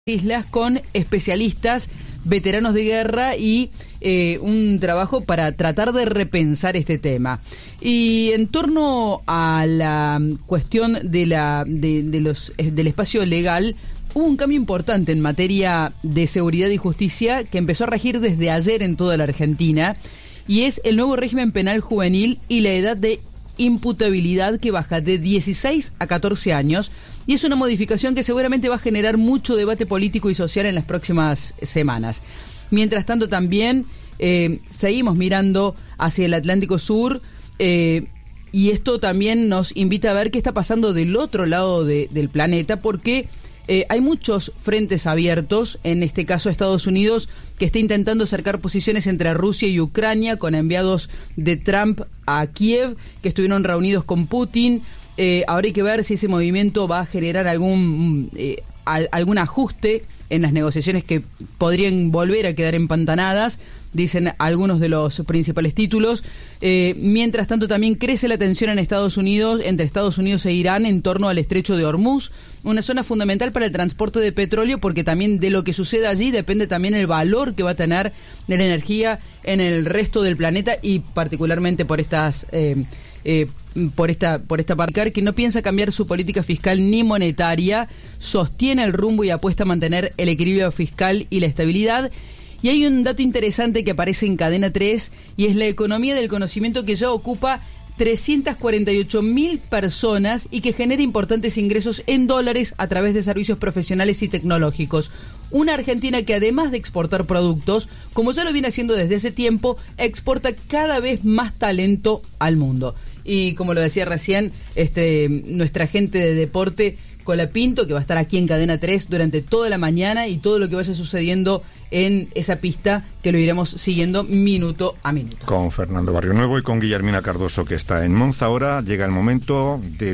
islas con especialistas, veteranos de guerra y un trabajo para tratar de repensar este tema. Y en torno a la cuestión de del espacio legal, hubo un cambio importante en materia de seguridad y justicia que empezó a regir desde ayer en toda la Argentina, y es el nuevo régimen penal juvenil y la edad de imputabilidad que baja de 16 a 14 años, y es una modificación que seguramente va a generar mucho debate político y social en las próximas semanas. Mientras tanto, también seguimos mirando hacia el Atlántico Sur, y esto también nos invita a ver qué está pasando del otro lado del planeta, porque hay muchos frentes abiertos, en este caso Estados Unidos, que está intentando acercar posiciones entre Rusia y Ucrania, con enviados de Trump a Kiev, que estuvieron reunidos con Putin. Ahora hay que ver si ese movimiento va a generar algún ajuste en las negociaciones que podrían volver a quedar empantanadas, dicen algunos de los principales títulos. Mientras tanto, también crece la tensión en Estados Unidos, entre Estados Unidos e Irán, en torno al estrecho de Hormuz, una zona fundamental para el transporte de petróleo, porque también de lo que suceda allí depende también el valor que va a tener la energía en el resto del planeta, y particularmente por estas por esta parte, que no piensa cambiar su política fiscal ni monetaria, sostiene el rumbo y apuesta a mantener el equilibrio fiscal y la estabilidad. Y hay un dato interesante que aparece en Cadena 3, y es la economía del conocimiento, que ya ocupa 348.000 personas y que genera importantes ingresos en dólares a través de servicios profesionales y tecnológicos. Una Argentina que, además de exportar productos, como ya lo viene haciendo desde hace tiempo, exporta cada vez más talento al mundo. Y como lo decía recién, nuestra gente de deporte, Colapinto, que va a estar aquí en Cadena 3 durante toda la mañana, y todo lo que vaya sucediendo en esa pista, que lo iremos siguiendo minuto a minuto. Con Fernando Barrionuevo y con Guillermina Cardoso, que está en Monza. Ahora llega el momento de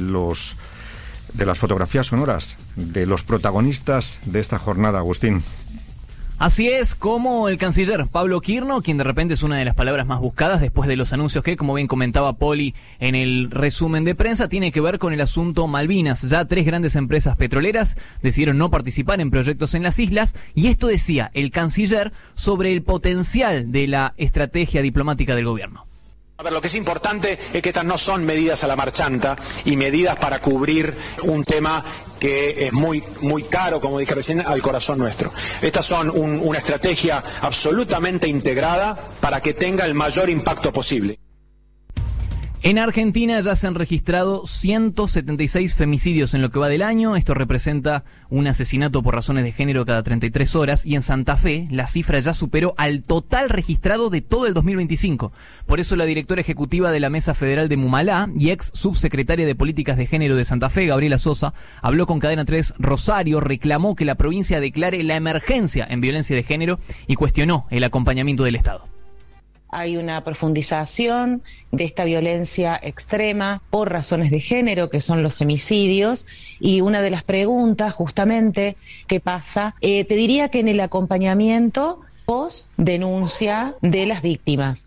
las fotografías sonoras de los protagonistas de esta jornada, Agustín. Así es, como el canciller Pablo Quirno, quien de repente es una de las palabras más buscadas después de los anuncios que, como bien comentaba Poli en el resumen de prensa, tiene que ver con el asunto Malvinas. Ya 3 grandes empresas petroleras decidieron no participar en proyectos en las islas, y esto decía el canciller sobre el potencial de la estrategia diplomática del gobierno. A ver, lo que es importante es que estas no son medidas a la marchanta y medidas para cubrir un tema que es muy caro, como dije recién, al corazón nuestro. Estas son una estrategia absolutamente integrada para que tenga el mayor impacto posible. En Argentina ya se han registrado 176 femicidios en lo que va del año. Esto representa un asesinato por razones de género cada 33 horas. Y en Santa Fe la cifra ya superó al total registrado de todo el 2025. Por eso la directora ejecutiva de la Mesa Federal de Mumalá y ex subsecretaria de Políticas de Género de Santa Fe, Gabriela Sosa, habló con Cadena 3 Rosario, reclamó que la provincia declare la emergencia en violencia de género y cuestionó el acompañamiento del Estado. Hay una profundización de esta violencia extrema por razones de género, que son los femicidios, y una de las preguntas, justamente, ¿qué pasa? Te diría que en el acompañamiento post denuncia de las víctimas.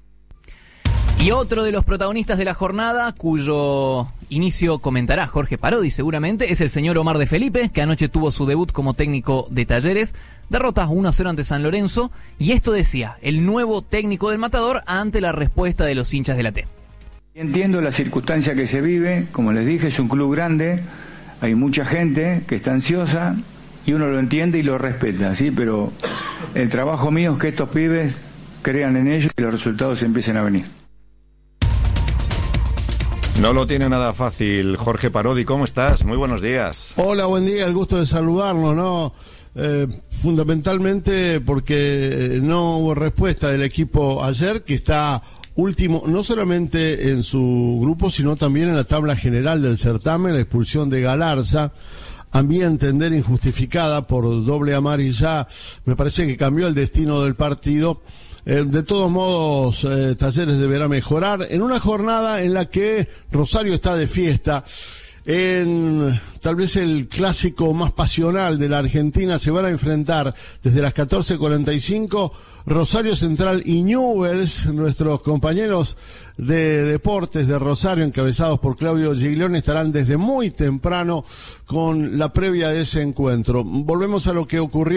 Y otro de los protagonistas de la jornada, cuyo inicio comentará Jorge Parodi seguramente, es el señor Omar de Felipe, que anoche tuvo su debut como técnico de Talleres. Derrota 1-0 ante San Lorenzo, y esto decía el nuevo técnico del Matador ante la respuesta de los hinchas de la T. Entiendo la circunstancia que se vive, como les dije, es un club grande, hay mucha gente que está ansiosa y uno lo entiende y lo respeta, ¿sí? Pero el trabajo mío es que estos pibes crean en ellos y los resultados empiecen a venir. No lo tiene nada fácil. Jorge Parodi, ¿cómo estás? Muy buenos días. Hola, buen día, el gusto de saludarnos, ¿no? Fundamentalmente porque no hubo respuesta del equipo ayer, que está último no solamente en su grupo, sino también en la tabla general del certamen. La expulsión de Galarza, a mi entender injustificada por doble amarilla, me parece que cambió el destino del partido. De todos modos, Talleres deberá mejorar en una jornada en la que Rosario está de fiesta. En tal vez el clásico más pasional de la Argentina se van a enfrentar desde las 14:45 Rosario Central y Newell's. Nuestros compañeros de deportes de Rosario, encabezados por Claudio Giglione, estarán desde muy temprano con la previa de ese encuentro. Volvemos a lo que ocurrió